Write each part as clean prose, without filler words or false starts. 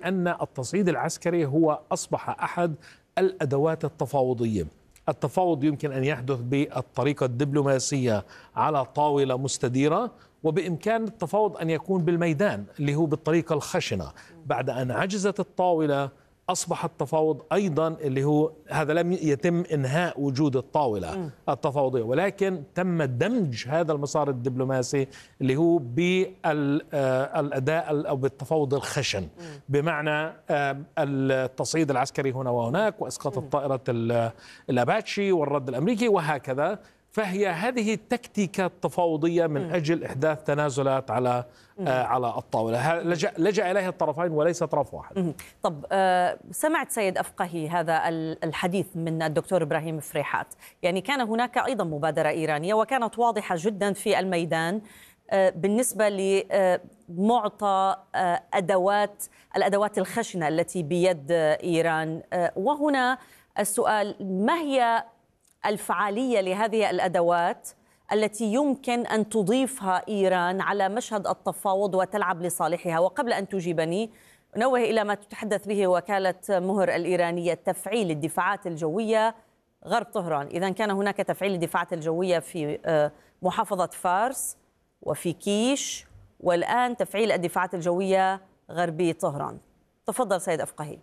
بأن التصعيد العسكري هو أصبح أحد الأدوات التفاوضية. التفاوض يمكن أن يحدث بالطريقة الدبلوماسية على طاولة مستديرة، وبإمكان التفاوض أن يكون بالميدان اللي هو بالطريقة الخشنة. بعد أن عجزت الطاولة أصبح التفاوض أيضا اللي هو هذا لم يتم إنهاء وجود الطاولة التفاوضية، ولكن تم دمج هذا المسار الدبلوماسي اللي هو بالأداء أو بالتفاوض الخشن، بمعنى التصعيد العسكري هنا وهناك وإسقاط الطائرة الأباتشي والرد الأمريكي وهكذا. فهي هذه التكتيكات التفاوضية من أجل إحداث تنازلات على الطاولة. لجأ إليها الطرفين وليس طرف واحد. طب سمعت سيد أفقهي هذا الحديث من الدكتور إبراهيم فريحات، يعني كان هناك أيضا مبادرة إيرانية وكانت واضحة جدا في الميدان بالنسبة لمعطى الأدوات الخشنة التي بيد إيران. وهنا السؤال: ما هي الفعالية لهذه الأدوات التي يمكن أن تضيفها إيران على مشهد التفاوض وتلعب لصالحها؟ وقبل أن تجيبني نوه إلى ما تتحدث به وكالة مهر الإيرانية، تفعيل الدفاعات الجوية غرب طهران. إذن كان هناك تفعيل الدفاعات الجوية في محافظة فارس وفي كيش، والآن تفعيل الدفاعات الجوية غربي طهران. تفضل سيد أفقهي.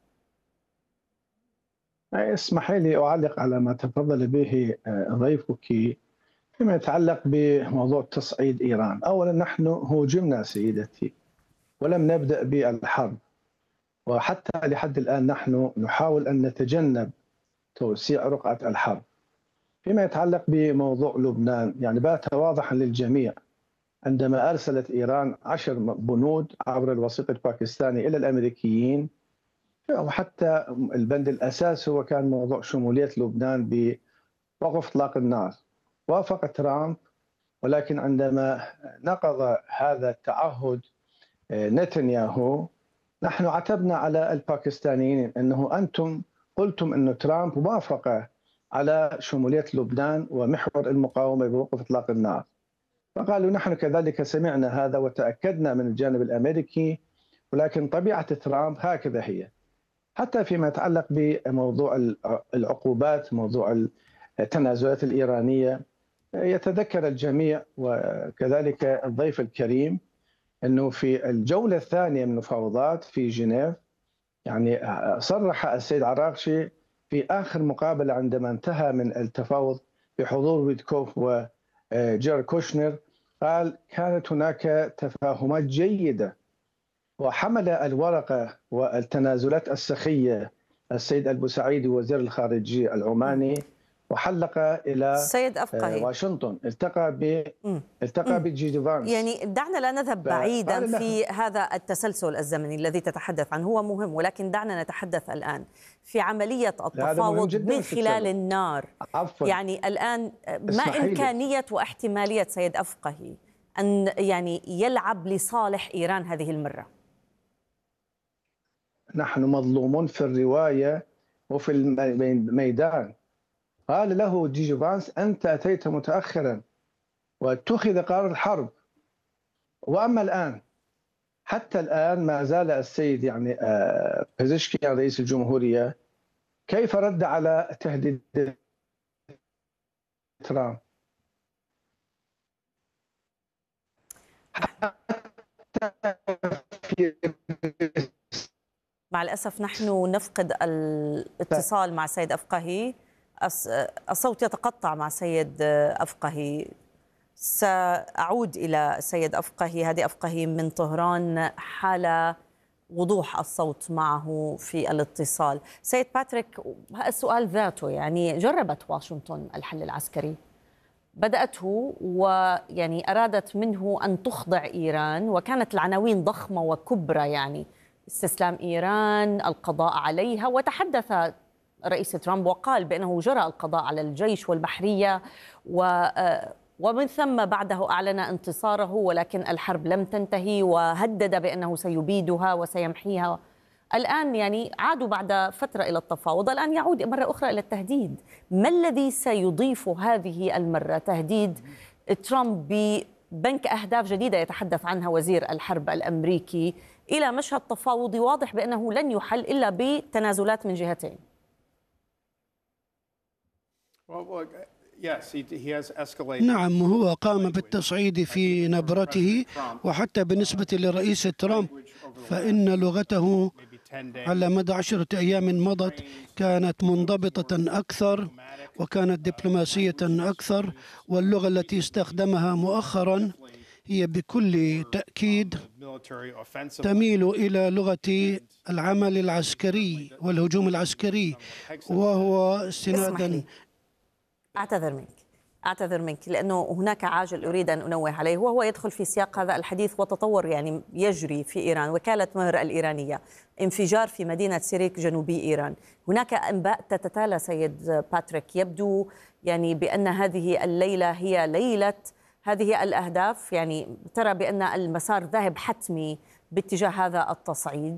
اسمحي لي أعلق على ما تفضل به ضيفك فيما يتعلق بموضوع تصعيد إيران. أولا نحن هوجمنا سيدتي ولم نبدأ بالحرب، وحتى لحد الآن نحن نحاول أن نتجنب توسيع رقعة الحرب. فيما يتعلق بموضوع لبنان، يعني بات واضحا للجميع عندما أرسلت إيران 10 بنود عبر الوسيط الباكستاني إلى الأمريكيين، وحتى البند الأساس هو كان موضوع شمولية لبنان بوقف إطلاق النار. وافق ترامب، ولكن عندما نقض هذا التعهد نتنياهو نحن عتبنا على الباكستانيين أنه أنتم قلتم أن ترامب وافق على شمولية لبنان ومحور المقاومة بوقف إطلاق النار، فقالوا نحن كذلك سمعنا هذا وتأكدنا من الجانب الأمريكي، ولكن طبيعة ترامب هكذا هي. حتى فيما يتعلق بموضوع العقوبات، موضوع التنازلات الإيرانية، يتذكر الجميع وكذلك الضيف الكريم أنه في الجولة الثانية من المفاوضات في جنيف، يعني صرح السيد عراقشي في آخر مقابلة عندما انتهى من التفاوض بحضور ويتكوف وجير كوشنر، قال كانت هناك تفاهمات جيدة، وحمل الورقة والتنازلات السخية السيد البوسعيدي وزير الخارجية العماني وحلق إلى سيد أفقهي واشنطن، التقى بجي فانس. يعني دعنا لا نذهب بعيدا في هذا التسلسل الزمني الذي تتحدث عنه، هو مهم، ولكن دعنا نتحدث الآن في عملية التفاوض من خلال النار. عفوا. يعني الآن ما إمكانية واحتمالية سيد أفقهي أن يعني يلعب لصالح إيران هذه المرة؟ نحن مظلومون في الرواية وفي الميدان. قال له جي فانس أنت أتيت متأخرا واتخذ قرار الحرب، وأما الآن حتى الآن ما زال السيد يعني بيزشكيان رئيس الجمهورية كيف رد على تهديد ترامب؟ مع الأسف نحن نفقد الاتصال مع سيد أفقهي، الصوت يتقطع مع سيد أفقهي. سأعود إلى سيد أفقهي. هذه أفقهي من طهران، حال وضوح الصوت معه في الاتصال. سيد باتريك، السؤال ذاته، يعني جربت واشنطن الحل العسكري، بدأته ويعني أرادت منه أن تخضع إيران، وكانت العناوين ضخمة وكبرى، يعني استسلام إيران، القضاء عليها، وتحدث رئيس ترامب وقال بأنه جرى القضاء على الجيش والبحرية ومن ثم بعده أعلن انتصاره، ولكن الحرب لم تنتهي وهدد بأنه سيبيدها وسيمحيها. الآن يعني عادوا بعد فترة إلى التفاوض، الآن يعود مرة أخرى إلى التهديد. ما الذي سيضيف هذه المرة؟ تهديد ترامب بنك أهداف جديدة يتحدث عنها وزير الحرب الأمريكي إلى مشهد تفاوضي واضح بأنه لن يحل إلا بتنازلات من جهتين. نعم، هو قام بالتصعيد في نبرته، وحتى بالنسبة لرئيس ترامب فإن لغته على مدى 10 أيام مضت كانت منضبطة أكثر وكانت دبلوماسية أكثر، واللغة التي استخدمها مؤخرا هي بكل تأكيد تميل إلى لغة العمل العسكري والهجوم العسكري، وهو استنادا. أعتذر منك لأنه هناك عاجل أريد أن أنوه عليه، وهو يدخل في سياق هذا الحديث وتطور يعني يجري في إيران. وكالة مهر الإيرانية، انفجار في مدينة سيريك جنوبي إيران. هناك أنباء تتتالى سيد باتريك، يبدو يعني بأن هذه الليلة هي ليلة هذه الأهداف، يعني ترى بأن المسار ذاهب حتمي باتجاه هذا التصعيد.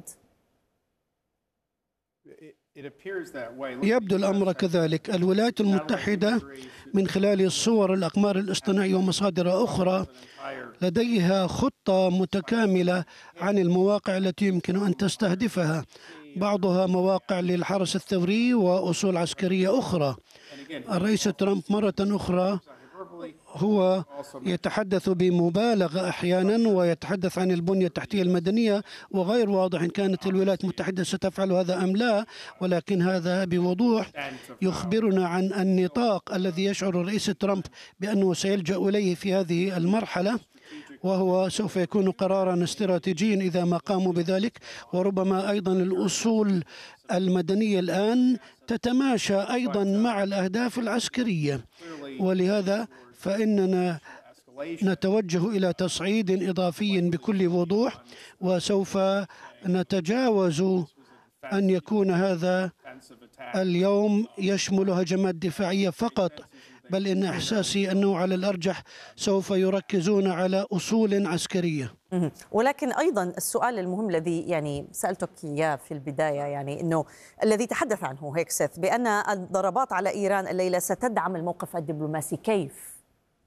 يبدو الأمر كذلك. الولايات المتحدة من خلال الصور الأقمار الاصطناعية ومصادر أخرى لديها خطة متكاملة عن المواقع التي يمكن أن تستهدفها، بعضها مواقع للحرس الثوري وأصول عسكرية أخرى. الرئيس ترامب مرة أخرى هو يتحدث بمبالغة أحيانا، ويتحدث عن البنية التحتية المدنية، وغير واضح إن كانت الولايات المتحدة ستفعل هذا أم لا، ولكن هذا بوضوح يخبرنا عن النطاق الذي يشعر الرئيس ترامب بأنه سيلجأ إليه في هذه المرحلة، وهو سوف يكون قرارا استراتيجيا إذا ما قاموا بذلك. وربما أيضا الأصول المدنية الآن تتماشى أيضا مع الأهداف العسكرية، ولهذا فإننا نتوجه إلى تصعيد إضافي بكل وضوح، وسوف نتجاوز أن يكون هذا اليوم يشمل هجمات دفاعية فقط، بل إن إحساسي أنه على الأرجح سوف يركزون على أصول عسكرية. ولكن أيضا السؤال المهم الذي يعني سألتك إياه في البداية، يعني أنه الذي تحدث عنه هيكسث بأن الضربات على إيران الليلة ستدعم الموقف الدبلوماسي، كيف؟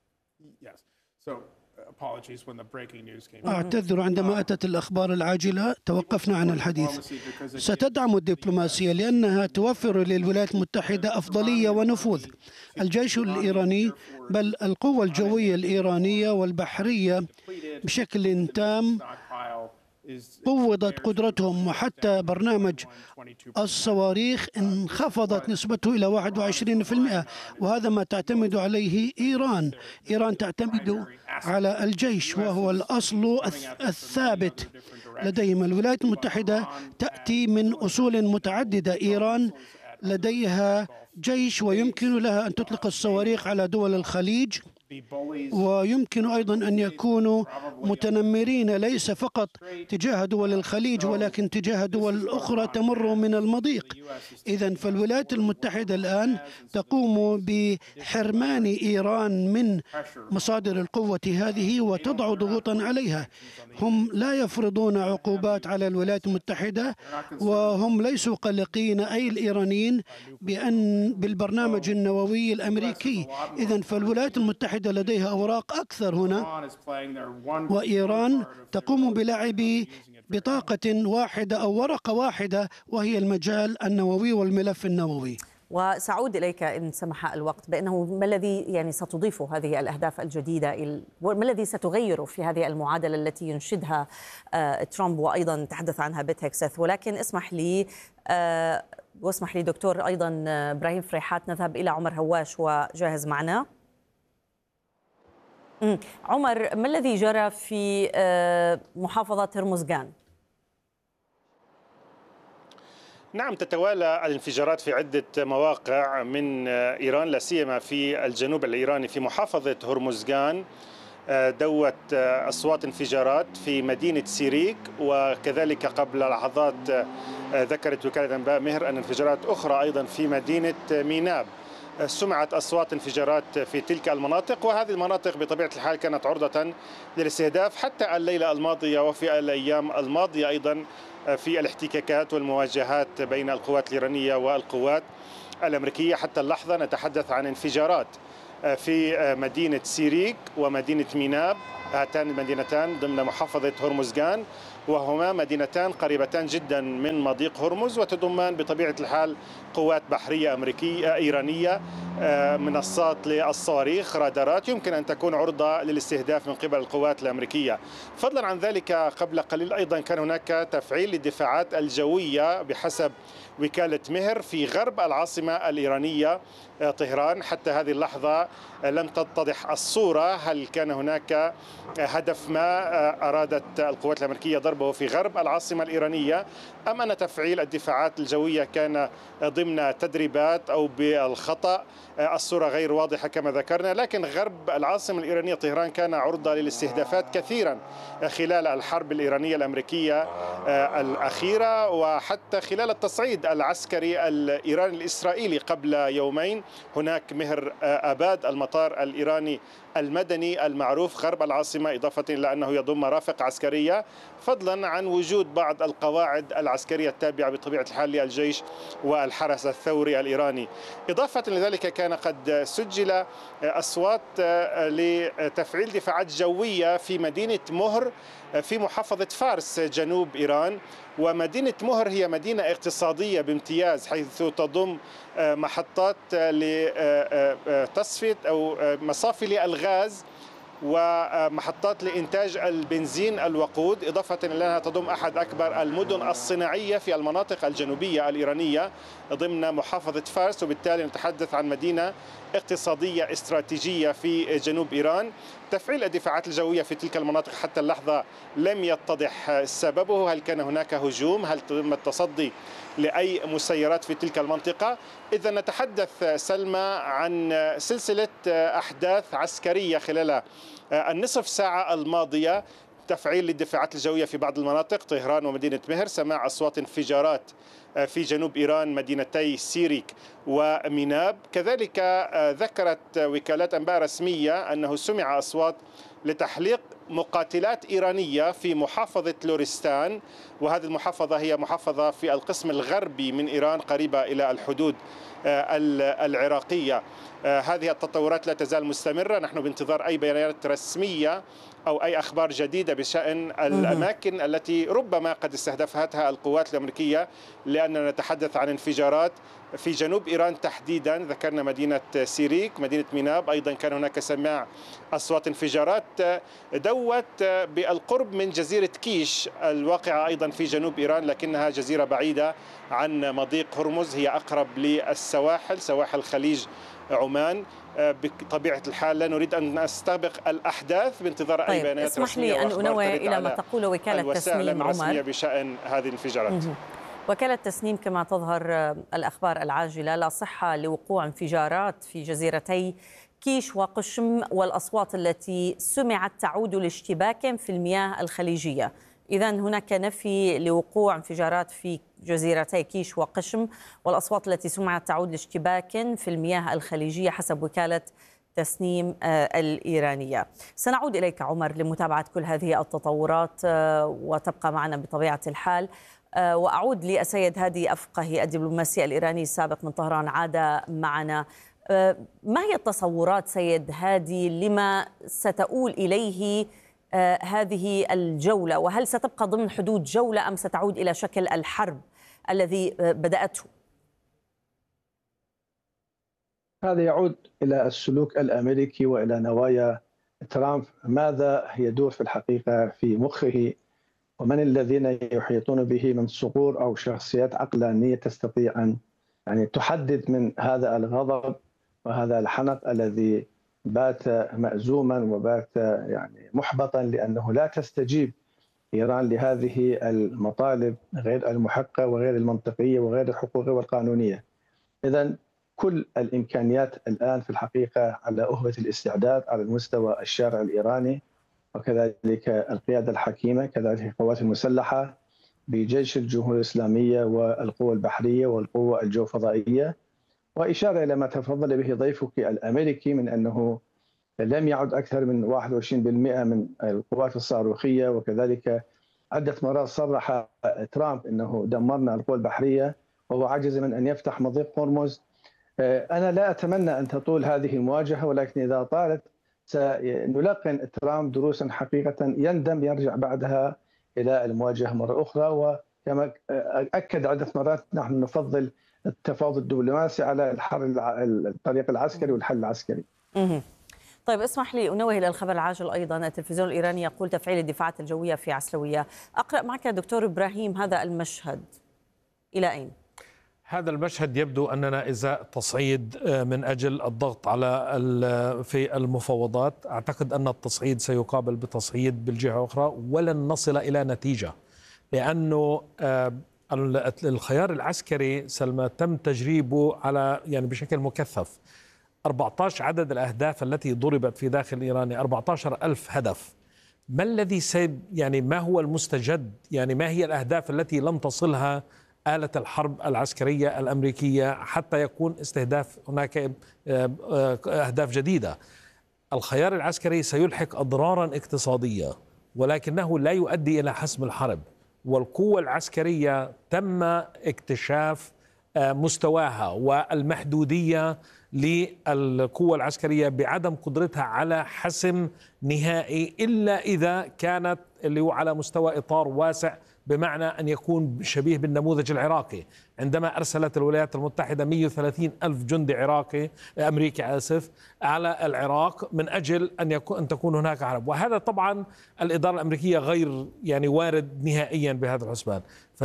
أعتذر، عندما أتت الأخبار العاجلة توقفنا عن الحديث. ستدعم الدبلوماسية لأنها توفر للولايات المتحدة أفضلية ونفوذ. الجيش الإيراني بل القوة الجوية الإيرانية والبحرية بشكل تام قوضت قدرتهم، وحتى برنامج الصواريخ انخفضت نسبته إلى 21%، وهذا ما تعتمد عليه إيران. إيران تعتمد على الجيش وهو الأصل الثابت لديهم. الولايات المتحدة تأتي من أصول متعددة. إيران لديها جيش ويمكن لها أن تطلق الصواريخ على دول الخليج، ويمكن أيضا أن يكونوا متنمرين ليس فقط تجاه دول الخليج ولكن تجاه دول أخرى تمر من المضيق. إذن فالولايات المتحدة الآن تقوم بحرمان إيران من مصادر القوة هذه وتضع ضغوطا عليها. هم لا يفرضون عقوبات على الولايات المتحدة، وهم ليسوا قلقين أي الإيرانيين بالبرنامج النووي الأمريكي. إذن فالولايات المتحدة لديها أوراق أكثر هنا، وإيران تقوم بلعب بطاقة واحدة أو ورقة واحدة، وهي المجال النووي والملف النووي. وسأعود إليك إن سمح الوقت بأنه ما الذي يعني ستضيف هذه الأهداف الجديدة، ما الذي ستغير في هذه المعادلة التي ينشدها ترامب وأيضا تحدث عنها بيت هيكسث. ولكن اسمح لي دكتور أيضا إبراهيم فريحات، نذهب إلى عمر هواش وجاهز معنا. عمر، ما الذي جرى في محافظة هرمزغان؟ نعم، تتوالى الانفجارات في عدة مواقع من إيران، لا سيما في الجنوب الإيراني في محافظة هرمزغان. دوت أصوات انفجارات في مدينة سيريك، وكذلك قبل لحظات ذكرت وكالة أنباء مهر أن انفجارات أخرى أيضا في مدينة ميناب. سمعت أصوات انفجارات في تلك المناطق، وهذه المناطق بطبيعة الحال كانت عرضة للاستهداف حتى الليلة الماضية وفي الأيام الماضية أيضا في الاحتكاكات والمواجهات بين القوات الإيرانية والقوات الأمريكية. حتى اللحظة نتحدث عن انفجارات في مدينة سيريك ومدينة ميناب، هاتان المدينتان ضمن محافظة هرمزغان، وهما مدينتان قريبتان جدا من مضيق هرمز، وتضمان بطبيعة الحال قوات بحرية أمريكية إيرانية، منصات للصواريخ، رادارات يمكن أن تكون عرضة للاستهداف من قبل القوات الأمريكية. فضلا عن ذلك قبل قليل أيضا كان هناك تفعيل للدفاعات الجوية بحسب وكالة مهر في غرب العاصمة الإيرانية طهران. حتى هذه اللحظة لم تتضح الصورة، هل كان هناك هدف ما أرادت القوات الأمريكية ضربه في غرب العاصمة الإيرانية، أم أن تفعيل الدفاعات الجوية كان ضمن تدريبات أو بالخطأ. الصورة غير واضحة كما ذكرنا، لكن غرب العاصمة الإيرانية طهران كان عرضة للاستهدافات كثيرا خلال الحرب الإيرانية الأمريكية الأخيرة، وحتى خلال التصعيد العسكري الإيراني الإسرائيلي قبل يومين. هناك مهر أباد المطار الإيراني المدني المعروف غرب العاصمة، إضافة إلى أنه يضم مرافق عسكرية، فضلا عن وجود بعض القواعد العسكرية التابعة بطبيعة الحال للجيش والحرس الثوري الإيراني. إضافة لذلك كان قد سجل أصوات لتفعيل دفاعات جوية في مدينة مهر في محافظة فارس جنوب إيران. ومدينة مهر هي مدينة اقتصادية بامتياز، حيث تضم محطات لتصفية أو مصافي للغاز ومحطات لإنتاج البنزين الوقود، إضافة إلى أنها تضم أحد أكبر المدن الصناعية في المناطق الجنوبية الإيرانية ضمن محافظة فارس، وبالتالي نتحدث عن مدينة اقتصادية استراتيجية في جنوب إيران. تفعيل الدفاعات الجوية في تلك المناطق حتى اللحظة لم يتضح سببه، هل كان هناك هجوم، هل تم التصدي لأي مسيرات في تلك المنطقة. إذا نتحدث سلمى عن سلسلة أحداث عسكرية خلال النصف ساعة الماضية، تفعيل للدفاعات الجوية في بعض المناطق طهران ومدينة مهر، سماع أصوات انفجارات في جنوب إيران مدينتي سيريك وميناب. كذلك ذكرت وكالات أنباء رسمية أنه سمع أصوات لتحليق مقاتلات إيرانية في محافظة لورستان، وهذه المحافظة هي محافظة في القسم الغربي من إيران قريبة إلى الحدود العراقية. هذه التطورات لا تزال مستمرة، نحن بانتظار أي بيانات رسمية أو أي أخبار جديدة بشأن الأماكن التي ربما قد استهدفتها القوات الأمريكية، لأننا نتحدث عن انفجارات في جنوب إيران تحديدا. ذكرنا مدينة سيريك، مدينة ميناب، أيضا كان هناك سماع أصوات انفجارات دوت بالقرب من جزيرة كيش الواقعة أيضا في جنوب إيران، لكنها جزيرة بعيدة عن مضيق هرمز، هي أقرب للسواحل، سواحل خليج عمان. بطبيعة الحال لا نريد أن نستبق الأحداث بانتظار أي بيانات اسمح رسمية لي أن أنوه إلى ما تقول وكالة تسنيم عمر بشأن هذه الانفجارات. وكالة تسنيم كما تظهر الأخبار العاجلة، لا صحة لوقوع انفجارات في جزيرتي كيش وقشم، والأصوات التي سمعت تعود لاشتباك في المياه الخليجية. إذن هناك نفي لوقوع انفجارات في جزيرتي كيش وقشم، والأصوات التي سمعت تعود لاشتباك في المياه الخليجية حسب وكالة تسنيم الإيرانية. سنعود إليك عمر لمتابعة كل هذه التطورات، وتبقى معنا بطبيعة الحال. وأعود للسيد هادي أفقهي الدبلوماسي الإيراني السابق من طهران، عاد معنا. ما هي التصورات سيد هادي لما ستؤول إليه هذه الجولة، وهل ستبقى ضمن حدود جولة أم ستعود إلى شكل الحرب الذي بدأته؟ هذا يعود إلى السلوك الأمريكي وإلى نوايا ترامب، ماذا يدور في الحقيقة في مخه، ومن الذين يحيطون به من صقور أو شخصيات عقلانية تستطيع أن تحدد من هذا الغضب وهذا الحنق الذي بات مأزوما وبات محبطا، لأنه لا تستجيب إيران لهذه المطالب غير المحقة وغير المنطقية وغير الحقوقية والقانونية. إذن كل الإمكانيات الآن في الحقيقة على أهبة الاستعداد على المستوى الشارع الإيراني، وكذلك القيادة الحكيمة، كذلك القوات المسلحة بجيش الجمهورية الإسلامية والقوى البحرية والقوى الجوفضائية. وإشارة إلى ما تفضل به ضيفك الأمريكي من أنه لم يعد أكثر من 21% من القوات الصاروخية، وكذلك عدة مرات صرح ترامب أنه دمرنا القوى البحرية، وهو عجز من أن يفتح مضيق هرمز أنا لا أتمنى أن تطول هذه المواجهة، ولكن إذا طالت سنلقن ترامب دروسا حقيقة يندم يرجع بعدها إلى المواجهة مرة أخرى. وكما أكد عدة مرات نحن نفضل التفاوض الدبلوماسي على الطريق العسكري والحل العسكري. طيب اسمح لي أنوه إلى الخبر العاجل أيضا. التلفزيون الإيراني يقول تفعيل الدفاعات الجوية في عسلوية. أقرأ معك دكتور إبراهيم هذا المشهد إلى أين؟ هذا المشهد يبدو أننا إزاء تصعيد من أجل الضغط على في المفاوضات. أعتقد أن التصعيد سيقابل بتصعيد بالجهة أخرى ولن نصل إلى نتيجة، لأنه الخيار العسكري سلمى تم تجريبه على بشكل مكثف. 14 عدد الأهداف التي ضربت في داخل إيران، 14,000 هدف. ما الذي ما هو المستجد؟ ما هي الأهداف التي لم تصلها آلة الحرب العسكرية الأمريكية حتى يكون استهداف هناك أهداف جديدة؟ الخيار العسكري سيلحق أضرارا اقتصادية، ولكنه لا يؤدي إلى حسم الحرب. والقوة العسكرية تم اكتشاف مستواها والمحدودية للقوة العسكرية بعدم قدرتها على حسم نهائي إلا إذا كانت اللي هو على مستوى إطار واسع، بمعنى أن يكون شبيه بالنموذج العراقي عندما أرسلت الولايات المتحدة 130 ألف جندي أمريكي على العراق من أجل أن تكون هناك حرب. وهذا طبعا الإدارة الأمريكية غير وارد نهائيا بهذا الحسبان.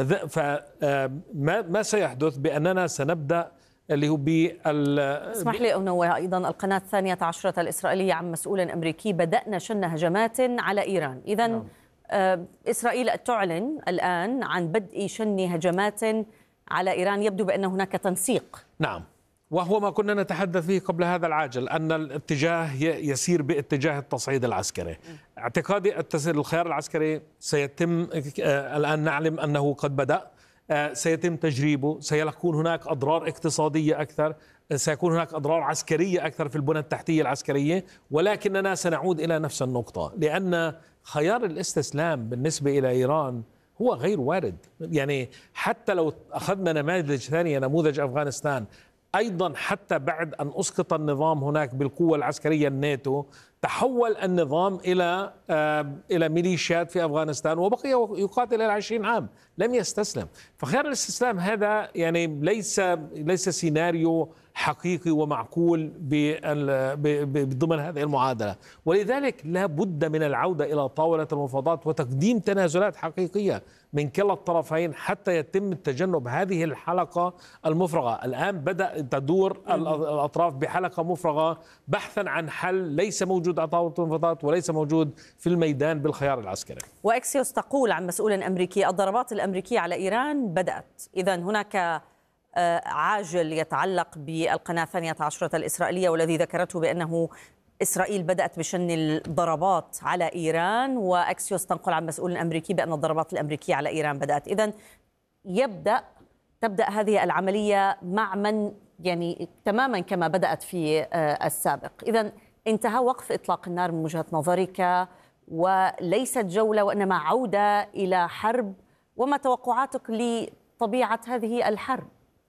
فما سيحدث بأننا سنبدأ اللي هو اسمح لي أنوه أيضا القناة 12 الإسرائيلية عن مسؤول أمريكي: بدأنا شن هجمات على إيران. إذن إسرائيل تعلن الآن عن بدء شن هجمات على إيران. يبدو بأن هناك تنسيق. نعم، وهو ما كنا نتحدث فيه قبل هذا العاجل، أن الاتجاه يسير باتجاه التصعيد العسكري. اعتقادي الخيار العسكري سيتم الآن، نعلم أنه قد بدأ، سيتم تجريبه، سيكون هناك أضرار اقتصادية أكثر، سيكون هناك أضرار عسكرية أكثر في البنى التحتية العسكرية، ولكننا سنعود إلى نفس النقطة، لأن خيار الاستسلام بالنسبة إلى إيران هو غير وارد. حتى لو أخذنا نماذج ثانية، نموذج أفغانستان أيضا، حتى بعد أن أسقط النظام هناك بالقوة العسكرية الناتو، تحول النظام إلى ميليشيات في أفغانستان وبقي يقاتل إلى 20 عام، لم يستسلم. فخيار الاستسلام هذا ليس سيناريو حقيقي ومعقول ضمن هذه المعادلة. ولذلك لا بد من العودة إلى طاولة المفاوضات وتقديم تنازلات حقيقية من كلا الطرفين حتى يتم تجنب هذه الحلقة المفرغة. الآن بدأ تدور الأطراف بحلقة مفرغة بحثا عن حل ليس موجود على طاولة المفاوضات وليس موجود في الميدان بالخيار العسكري. وأكسيوس تقول عن مسؤول أمريكي: الضربات الأمريكية على إيران بدأت. إذن هناك عاجل يتعلق بالقناة 12 الإسرائيلية والذي ذكرته بأنه إسرائيل بدأت بشن الضربات على إيران، وأكسيوس تنقل عن مسؤول أمريكي بأن الضربات الأمريكية على إيران بدأت. إذن تبدأ هذه العملية مع من تماما كما بدأت في السابق. إذن انتهى وقف إطلاق النار من وجهة نظرك، وليست جولة وإنما عودة إلى حرب. وما توقعاتك لطبيعة هذه الحرب؟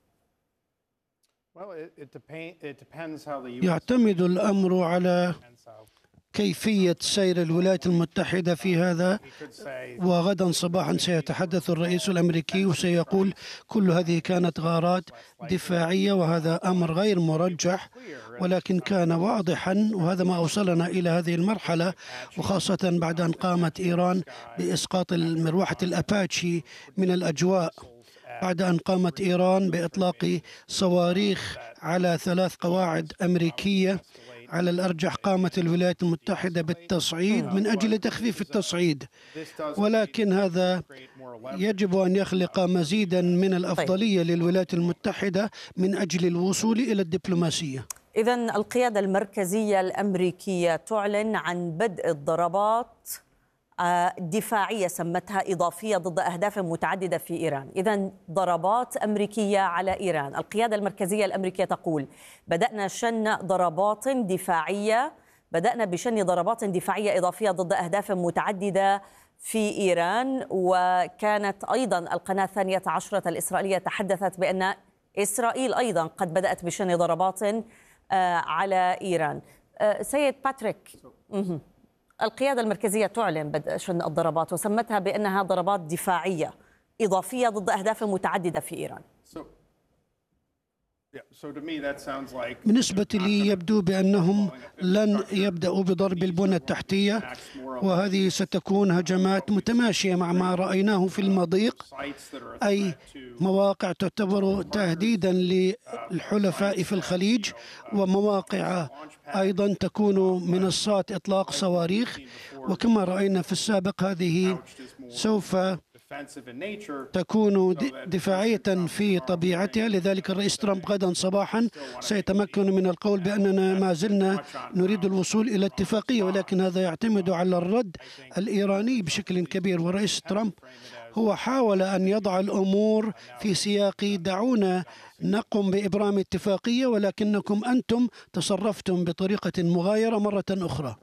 يعتمد الأمر على كيفية سير الولايات المتحدة في هذا. وغدا صباحا سيتحدث الرئيس الأمريكي وسيقول كل هذه كانت غارات دفاعية، وهذا أمر غير مرجح، ولكن كان واضحا، وهذا ما أوصلنا إلى هذه المرحلة، وخاصة بعد أن قامت إيران بإسقاط مروحة الأباتشي من الأجواء، بعد أن قامت إيران بإطلاق صواريخ على 3 قواعد أمريكية. على الأرجح قامت الولايات المتحدة بالتصعيد من أجل تخفيف التصعيد، ولكن هذا يجب أن يخلق مزيدا من الأفضلية للولايات المتحدة من أجل الوصول إلى الدبلوماسية. إذن القيادة المركزية الأمريكية تعلن عن بدء الضربات دفاعية سمتها إضافية ضد أهداف متعددة في إيران. إذن ضربات أمريكية على إيران. القيادة المركزية الأمريكية تقول: بدأنا بشن ضربات دفاعية إضافية ضد أهداف متعددة في إيران. وكانت أيضا القناة 12 الإسرائيلية تحدثت بأن إسرائيل أيضا قد بدأت بشن ضربات على إيران. سيد باتريك، القيادة المركزية تعلن بدء شن الضربات وسمتها بأنها ضربات دفاعية إضافية ضد أهداف متعددة في إيران. بالنسبة لي يبدو بأنهم لن يبدأوا بضرب البنى التحتية، وهذه ستكون هجمات متماشية مع ما رأيناه في المضيق، أي مواقع تعتبر تهديدا للحلفاء في الخليج، ومواقع أيضا تكون منصات إطلاق صواريخ. وكما رأينا في السابق هذه سوف تكون دفاعية في طبيعتها. لذلك الرئيس ترامب غدا صباحا سيتمكن من القول بأننا ما زلنا نريد الوصول إلى اتفاقية، ولكن هذا يعتمد على الرد الإيراني بشكل كبير. والرئيس ترامب هو حاول أن يضع الأمور في سياق دعونا نقوم بإبرام اتفاقية، ولكنكم أنتم تصرفتم بطريقة مغايرة مرة أخرى.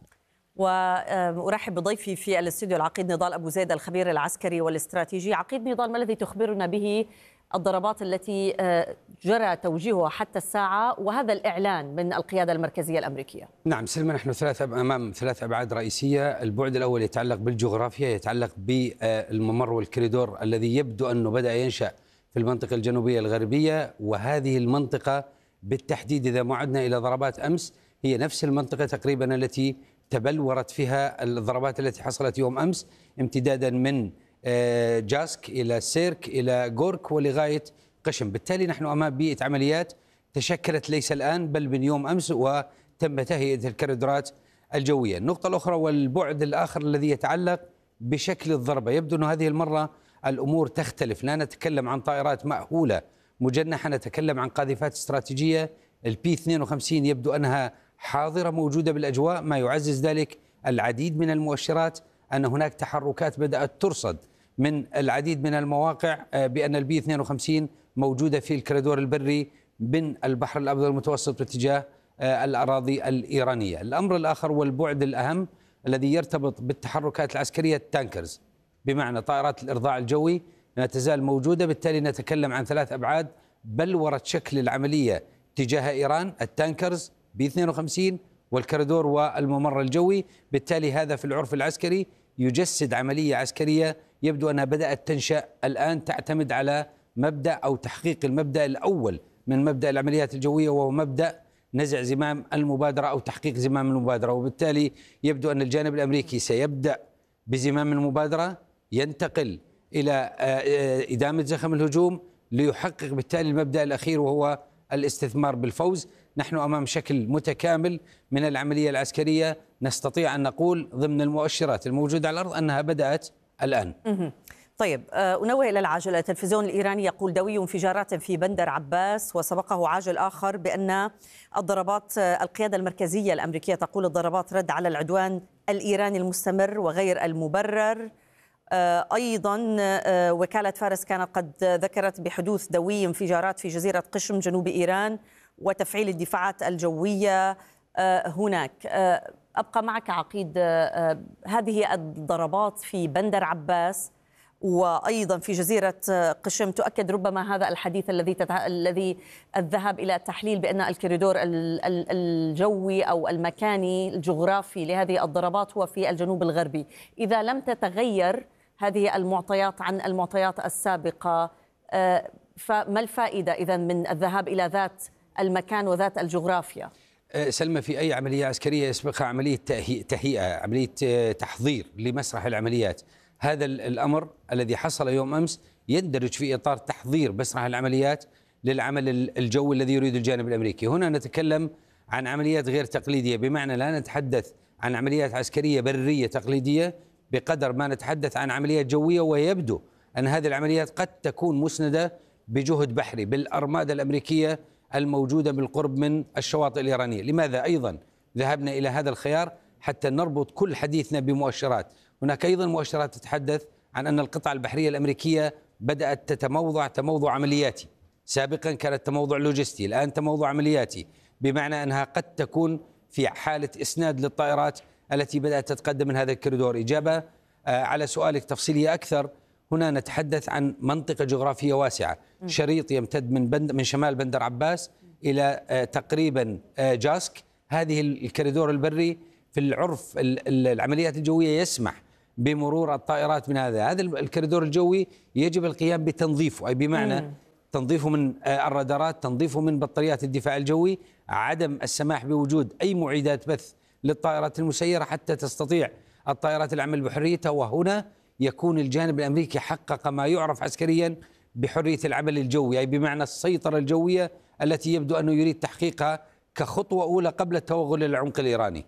وأرحب بضيفي في الاستوديو العقيد نضال أبو زيد، الخبير العسكري والاستراتيجي. عقيد نضال، ما الذي تخبرنا به الضربات التي جرى توجيهها حتى الساعة وهذا الإعلان من القيادة المركزية الأمريكية؟ نعم سلمى، نحن أمام ثلاث أبعاد رئيسية. البعد الأول يتعلق بالجغرافيا، يتعلق بالممر والكريدور الذي يبدو أنه بدأ ينشأ في المنطقة الجنوبية الغربية، وهذه المنطقة بالتحديد إذا ما عدنا إلى ضربات أمس هي نفس المنطقة تقريبا التي تبلورت فيها الضربات التي حصلت يوم أمس، امتدادا من جاسك إلى سيرك إلى غورك ولغاية قشم. بالتالي نحن أمام بيئة عمليات تشكلت ليس الآن بل من يوم أمس، وتم تهيئة الكريدورات الجوية. النقطة الأخرى والبعد الآخر الذي يتعلق بشكل الضربة، يبدو أن هذه المرة الأمور تختلف. لا نتكلم عن طائرات مأهولة مجنحة، نتكلم عن قاذفات استراتيجية. البي 52 يبدو أنها حاضرة موجودة بالأجواء، ما يعزز ذلك العديد من المؤشرات أن هناك تحركات بدأت ترصد من العديد من المواقع بأن البي 52 موجودة في الكريدور البري من البحر الأبيض المتوسط باتجاه الأراضي الإيرانية. الأمر الآخر والبعد الأهم الذي يرتبط بالتحركات العسكرية، التانكرز، بمعنى طائرات الإرضاع الجوي لا تزال موجودة. بالتالي نتكلم عن ثلاث أبعاد بلورت شكل العملية تجاه إيران: التانكرز، بي 52 والكريدور والممر الجوي. بالتالي هذا في العرف العسكري يجسد عملية عسكرية يبدو أنها بدأت تنشأ الآن، تعتمد على مبدأ أو تحقيق المبدأ الأول من مبدأ العمليات الجوية، وهو مبدأ نزع زمام المبادرة أو تحقيق زمام المبادرة. وبالتالي يبدو أن الجانب الأمريكي سيبدأ بزمام المبادرة، ينتقل إلى إدامة زخم الهجوم ليحقق بالتالي المبدأ الأخير وهو الاستثمار بالفوز. نحن أمام شكل متكامل من العملية العسكرية، نستطيع أن نقول ضمن المؤشرات الموجودة على الأرض أنها بدأت الآن. طيب، أنوه إلى العاجل. التلفزيون الإيراني يقول دوي انفجارات في بندر عباس، وسبقه عاجل آخر بأن الضربات، القيادة المركزية الأمريكية تقول الضربات رد على العدوان الإيراني المستمر وغير المبرر. أيضا وكالة فارس كانت قد ذكرت بحدوث دوي انفجارات في جزيرة قشم جنوب إيران وتفعيل الدفاعات الجوية هناك. أبقى معك عقيد، هذه الضربات في بندر عباس وأيضا في جزيرة قشم تؤكد ربما هذا الحديث الذي الذهاب إلى التحليل بأن الكوريدور الجوي أو المكاني الجغرافي لهذه الضربات هو في الجنوب الغربي. إذا لم تتغير هذه المعطيات عن المعطيات السابقة، فما الفائدة إذن من الذهاب إلى ذات المكان وذات الجغرافيا؟ سلمى، في أي عملية عسكرية يسبقها عملية تهيئة، عملية تحضير لمسرح العمليات. هذا الأمر الذي حصل يوم أمس يندرج في إطار تحضير مسرح العمليات للعمل الجوي الذي يريد الجانب الأمريكي. هنا نتكلم عن عمليات غير تقليدية، بمعنى لا نتحدث عن عمليات عسكرية برية تقليدية بقدر ما نتحدث عن عمليات جوية، ويبدو أن هذه العمليات قد تكون مسندة بجهد بحري بالأرمادة الأمريكية الموجودة بالقرب من الشواطئ الإيرانية. لماذا أيضا ذهبنا إلى هذا الخيار؟ حتى نربط كل حديثنا بمؤشرات. هناك أيضا مؤشرات تتحدث عن أن القطع البحرية الأمريكية بدأت تموضع عملياتي. سابقا كانت تموضع لوجستي، الآن تموضع عملياتي، بمعنى أنها قد تكون في حالة إسناد للطائرات التي بدأت تتقدم من هذا الكوريدور. إجابة على سؤالك تفصيلية أكثر، هنا نتحدث عن منطقة جغرافية واسعة، شريط يمتد من شمال بندر عباس إلى تقريبا جاسك. هذه الكوريدور البري في العرف العمليات الجوية يسمح بمرور الطائرات من هذا الكوريدور الجوي. يجب القيام بتنظيفه، أي بمعنى تنظيفه من الرادارات، تنظيفه من بطاريات الدفاع الجوي، عدم السماح بوجود أي معيدات بث للطائرات المسيرة حتى تستطيع الطائرات العمل بحريتها. وهنا يكون الجانب الأمريكي حقق ما يعرف عسكريا بحرية العمل الجوي، أي بمعنى السيطرة الجوية التي يبدو أنه يريد تحقيقها كخطوة أولى قبل التوغل للعمق الإيراني.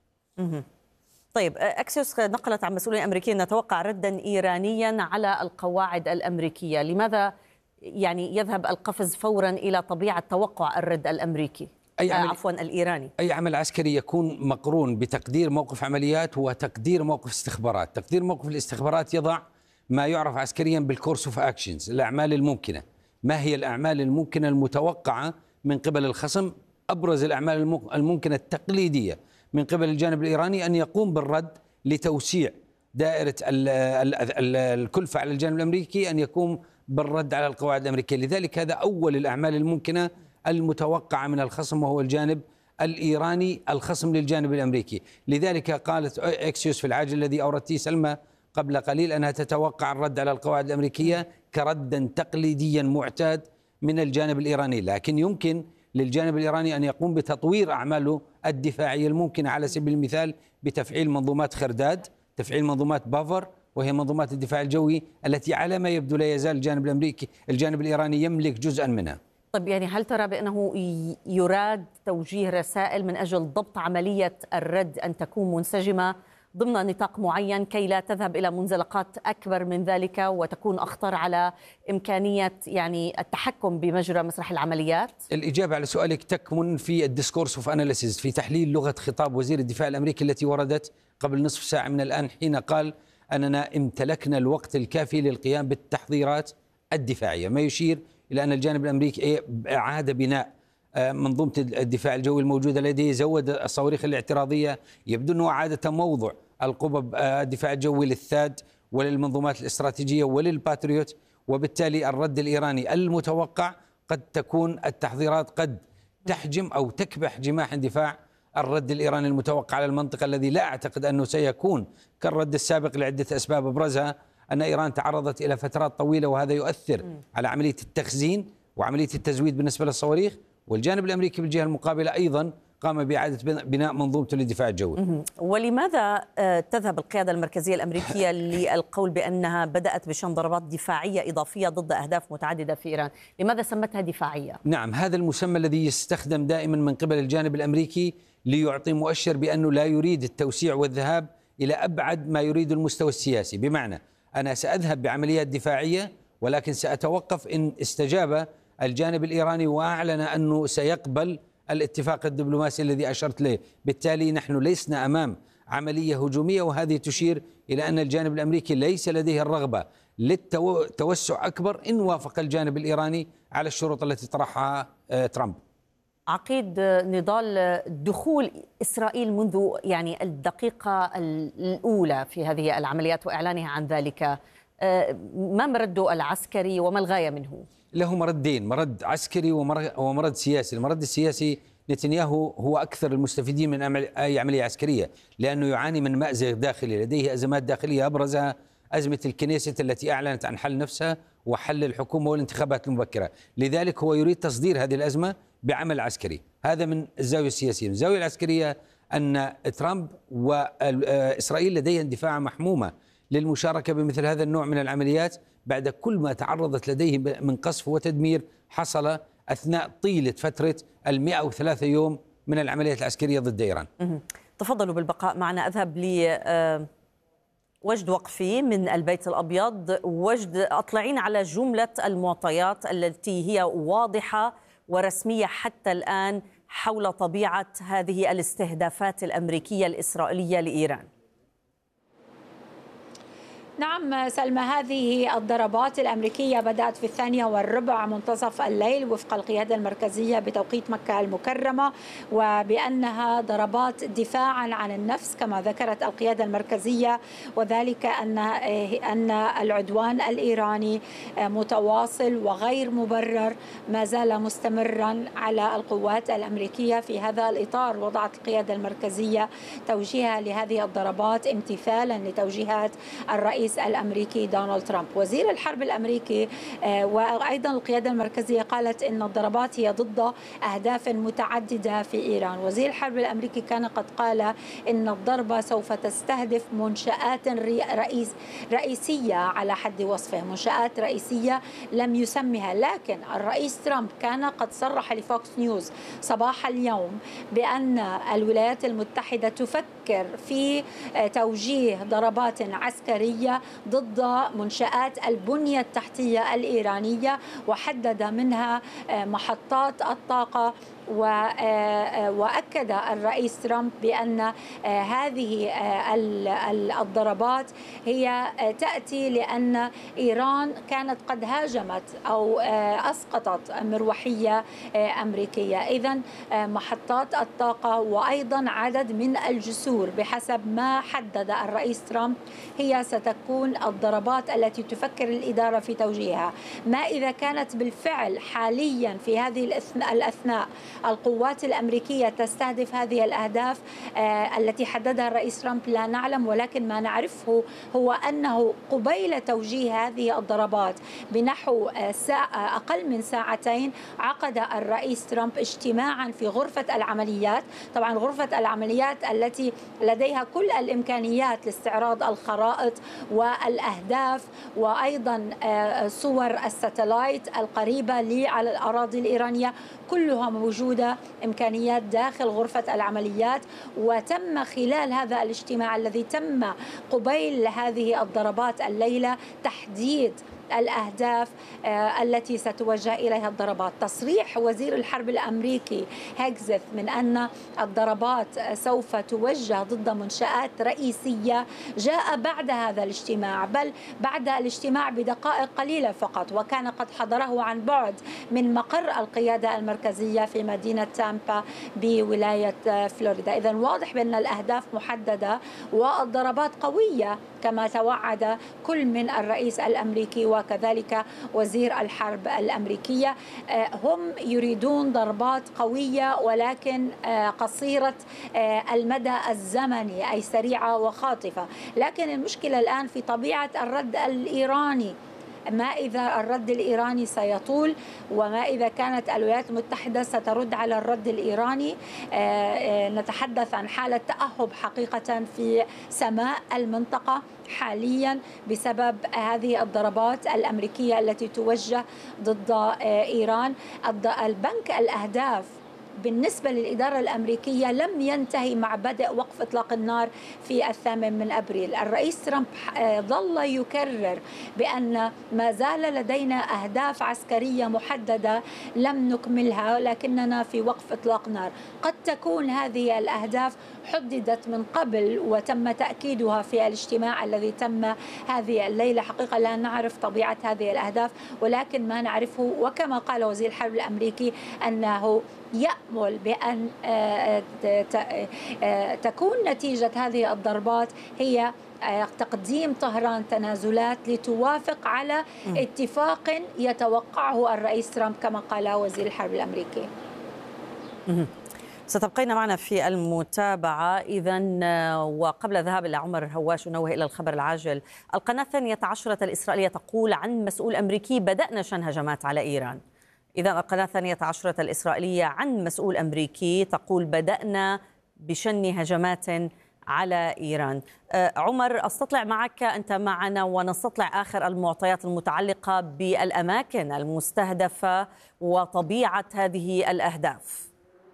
طيب، أكسيوس نقلت عن مسؤولين أمريكيين نتوقع ردا إيرانيا على القواعد الأمريكية. لماذا يعني يذهب القفز فورا إلى طبيعة توقع الرد الأمريكي الإيراني؟ أي عمل عسكري يكون مقرون بتقدير موقف عمليات وتقدير موقف استخبارات. تقدير موقف الاستخبارات يضع ما يعرف عسكريا بالكورس اوف اكشنز، الأعمال الممكنة. ما هي الأعمال الممكنة المتوقعة من قبل الخصم؟ أبرز الأعمال الممكنة التقليدية من قبل الجانب الإيراني أن يقوم بالرد لتوسيع دائرة الكلفة على الجانب الأمريكي، أن يقوم بالرد على القواعد الأمريكية. لذلك هذا أول الأعمال الممكنة المتوقعة من الخصم، وهو الجانب الإيراني الخصم للجانب الأمريكي. لذلك قالت أكسيوس في العاجل الذي أوردته سلمى قبل قليل أنها تتوقع الرد على القواعد الأمريكية كردا تقليديا معتاد من الجانب الإيراني، لكن يمكن للجانب الإيراني أن يقوم بتطوير أعماله الدفاعية الممكنة، على سبيل المثال بتفعيل منظومات خرداد، تفعيل منظومات بافر، وهي منظومات الدفاع الجوي التي على ما يبدو لا يزال الجانب الإيراني يملك جزءا منها. طيب، يعني هل ترى بأنه يراد توجيه رسائل من أجل ضبط عملية الرد أن تكون منسجمة ضمن نطاق معين كي لا تذهب إلى منزلقات أكبر من ذلك وتكون أخطر على إمكانية يعني التحكم بمجرى مسرح العمليات؟ الإجابة على سؤالك تكمن في الديسكورس اوف اناليسيز، في تحليل لغة خطاب وزير الدفاع الأمريكي التي وردت قبل نصف ساعة من الآن، حين قال أننا امتلكنا الوقت الكافي للقيام بالتحضيرات الدفاعية، ما يشير إلى أن الجانب الأمريكي أعاد بناء منظومة الدفاع الجوي الموجودة لديه، زود الصواريخ الاعتراضية، يبدو أنه أعاد تموضع القبب الدفاع الجوي للثاد وللمنظومات الاستراتيجية وللباتريوت. وبالتالي الرد الإيراني المتوقع قد تكون التحضيرات قد تحجم أو تكبح جماح اندفاع الرد الإيراني المتوقع على المنطقة، الذي لا أعتقد أنه سيكون كالرد السابق لعدة أسباب، أبرزها أن إيران تعرضت إلى فترات طويلة وهذا يؤثر على عملية التخزين وعملية التزويد بالنسبة للصواريخ. والجانب الأمريكي بالجهة المقابلة أيضا قام بإعادة بناء منظومته للدفاع الجوي. ولماذا تذهب القيادة المركزية الأمريكية للقول بأنها بدأت بشن ضربات دفاعية إضافية ضد أهداف متعددة في إيران؟ لماذا سمتها دفاعية؟ نعم، هذا المسمى الذي يستخدم دائما من قبل الجانب الأمريكي ليعطي مؤشر بأنه لا يريد التوسيع والذهاب إلى أبعد ما يريد المستوى السياسي، بمعنى أنا سأذهب بعمليات دفاعية ولكن سأتوقف إن استجاب الجانب الإيراني وأعلن أنه سيقبل الاتفاق الدبلوماسي الذي أشرت له. بالتالي نحن لسنا أمام عملية هجومية، وهذه تشير إلى أن الجانب الأمريكي ليس لديه الرغبة للتوسع أكبر إن وافق الجانب الإيراني على الشروط التي طرحها ترامب. عقيد، نضال دخول إسرائيل منذ يعني الدقيقة الأولى في هذه العمليات وإعلانها عن ذلك، ما مرده العسكري وما الغاية منه؟ له مردين، مرد عسكري ومرد سياسي. المرد السياسي نتنياهو هو أكثر المستفيدين من أي عملية عسكرية، لأنه يعاني من مأزق داخلي، لديه أزمات داخلية أبرزها أزمة الكنيست التي أعلنت عن حل نفسها وحل الحكومة والانتخابات المبكرة. لذلك هو يريد تصدير هذه الأزمة بعمل عسكري. هذا من الزاوية السياسية. من الزاوية العسكرية أن ترامب وإسرائيل لديها اندفاع محمومة للمشاركة بمثل هذا النوع من العمليات بعد كل ما تعرضت لديه من قصف وتدمير حصل أثناء طيلة فترة 103 يوم من العمليات العسكرية ضد إيران. تفضلوا بالبقاء معنا. أذهب وجد وقفي من البيت الأبيض. وجد، أطلعين على جملة المعطيات التي هي واضحة ورسمية حتى الآن حول طبيعة هذه الاستهدافات الأمريكية الإسرائيلية لإيران. نعم سلمى، هذه الضربات الأمريكية بدأت في 2:15 منتصف الليل وفق القيادة المركزية بتوقيت مكة المكرمة، وبأنها ضربات دفاعا عن النفس كما ذكرت القيادة المركزية، وذلك أن العدوان الإيراني متواصل وغير مبرر ما زال مستمرا على القوات الأمريكية. في هذا الإطار وضعت القيادة المركزية توجيهها لهذه الضربات امتثالا لتوجيهات الرئيس الأمريكي دونالد ترامب. وزير الحرب الأمريكي وأيضا القيادة المركزية قالت أن الضربات هي ضد أهداف متعددة في إيران. وزير الحرب الأمريكي كان قد قال أن الضربة سوف تستهدف منشآت رئيسية على حد وصفه، منشآت رئيسية لم يسمها، لكن الرئيس ترامب كان قد صرح لفوكس نيوز صباح اليوم بأن الولايات المتحدة تفكر في توجيه ضربات عسكرية ضد منشآت البنية التحتية الإيرانية، وحدد منها محطات الطاقة. وأكد الرئيس ترامب بأن هذه الضربات هي تأتي لأن إيران كانت قد هاجمت أو أسقطت مروحية أمريكية. إذن محطات الطاقة وأيضا عدد من الجسور بحسب ما حدد الرئيس ترامب هي ستكون الضربات التي تفكر الإدارة في توجيهها. ما إذا كانت بالفعل حاليا في هذه الأثناء القوات الأمريكية تستهدف هذه الأهداف التي حددها الرئيس ترامب لا نعلم، ولكن ما نعرفه هو أنه قبيل توجيه هذه الضربات بنحو أقل من ساعتين عقد الرئيس ترامب اجتماعا في غرفة العمليات. طبعا غرفة العمليات التي لديها كل الإمكانيات لاستعراض الخرائط والأهداف وأيضا صور الساتلايت القريبة على الأراضي الإيرانية، كلها موجودة إمكانيات داخل غرفة العمليات. وتم خلال هذا الاجتماع الذي تم قبيل هذه الضربات الليلة تحديد الأهداف التي ستوجه إليها الضربات. تصريح وزير الحرب الأمريكي هيكزث من أن الضربات سوف توجه ضد منشآت رئيسية جاء بعد هذا الاجتماع، بل بعد الاجتماع بدقائق قليلة فقط، وكان قد حضره عن بعد من مقر القيادة المركزية في مدينة تامبا بولاية فلوريدا. إذن واضح بأن الأهداف محددة والضربات قوية كما توعد كل من الرئيس الأمريكي وكذلك وزير الحرب الأمريكية. هم يريدون ضربات قوية ولكن قصيرة المدى الزمني، أي سريعة وخاطفة. لكن المشكلة الآن في طبيعة الرد الإيراني. ما إذا الرد الإيراني سيطول، وما إذا كانت الولايات المتحدة سترد على الرد الإيراني. نتحدث عن حالة تأهب حقيقة في سماء المنطقة حاليا بسبب هذه الضربات الأمريكية التي توجه ضد إيران. البنك الأهداف بالنسبة للإدارة الأمريكية لم ينتهي مع بدء وقف إطلاق النار في 8 أبريل. الرئيس ترامب ظل يكرر بأن ما زال لدينا أهداف عسكرية محددة لم نكملها، لكننا في وقف إطلاق نار. قد تكون هذه الأهداف حددت من قبل وتم تأكيدها في الاجتماع الذي تم هذه الليلة. حقيقة لا نعرف طبيعة هذه الأهداف، ولكن ما نعرفه وكما قال وزير الحرب الأمريكي أنه يأمل بأن تكون نتيجة هذه الضربات هي تقديم طهران تنازلات لتوافق على اتفاق يتوقعه الرئيس ترامب كما قال وزير الحرب الأمريكي. ستبقين معنا في المتابعة إذن. وقبل الذهاب إلى عمر هواش نوه إلى الخبر العاجل. القناة 12 الإسرائيلية تقول عن مسؤول أمريكي بدأنا شن هجمات على إيران. إذن القناة 12 الإسرائيلية عن مسؤول أمريكي تقول بدأنا بشن هجمات على إيران. عمر، أستطلع معك، أنت معنا ونستطلع آخر المعطيات المتعلقة بالأماكن المستهدفة وطبيعة هذه الأهداف.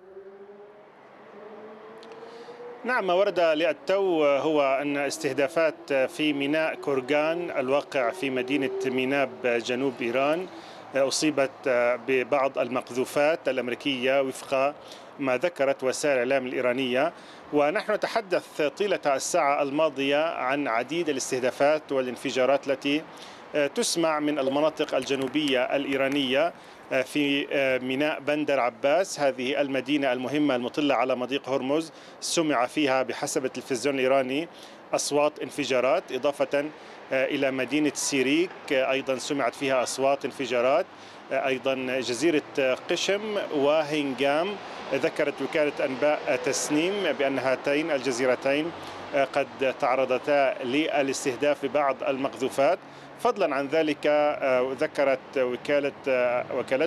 نعم، ما ورد للتو هو أن استهدافات في ميناء كورغان الواقع في مدينة ميناب جنوب إيران أصيبت ببعض المقذوفات الأمريكية وفق ما ذكرت وسائل الإعلام الإيرانية. ونحن نتحدث طيلة الساعة الماضية عن عديد الاستهدافات والانفجارات التي تسمع من المناطق الجنوبية الإيرانية في ميناء بندر عباس، هذه المدينة المهمة المطلة على مضيق هرمز. سمع فيها بحسب التلفزيون الإيراني أصوات انفجارات، إضافة إلى مدينة سيريك أيضا سمعت فيها أصوات انفجارات، أيضا جزيرة قشم وهنجام. ذكرت وكالة أنباء تسنيم بأن هاتين الجزيرتين قد تعرضتا للاستهداف ببعض المقذوفات. فضلا عن ذلك ذكرت وكالتهم